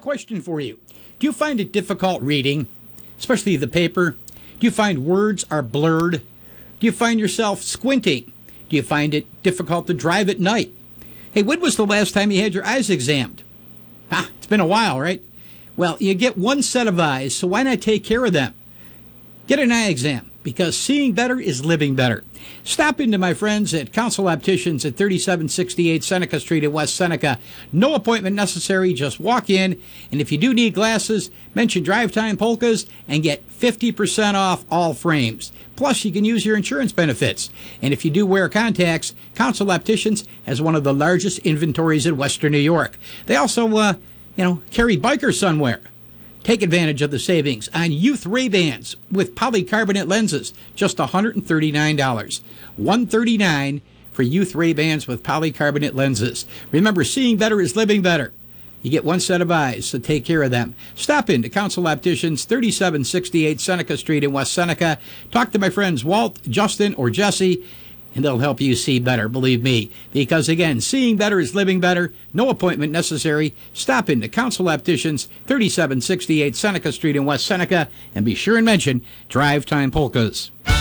question for you. Do you find it difficult reading, especially the paper? Do you find words are blurred? Do you find yourself squinting? Do you find it difficult to drive at night? Hey, when was the last time you had your eyes examined? It's been a while, right? Well, you get one set of eyes, so why not take care of them? Get an eye exam, because seeing better is living better. Stop into my friends at Council Opticians at 3768 Seneca Street in West Seneca. No appointment necessary, just walk in, and if you do need glasses, mention Drive Time Polkas and get 50% off all frames. Plus, you can use your insurance benefits. And if you do wear contacts, Council Opticians has one of the largest inventories in Western New York. They also, carry biker sunwear. Take advantage of the savings on youth Ray-Bans with polycarbonate lenses, just $139. $139 for youth Ray-Bans with polycarbonate lenses. Remember, seeing better is living better. You get one set of eyes, so take care of them. Stop in to Council Opticians, 3768 Seneca Street in West Seneca. Talk to my friends Walt, Justin, or Jesse, and they'll help you see better, believe me. Because, again, seeing better is living better. No appointment necessary. Stop in to Council Opticians, 3768 Seneca Street in West Seneca, and be sure and mention Drive Time Polkas.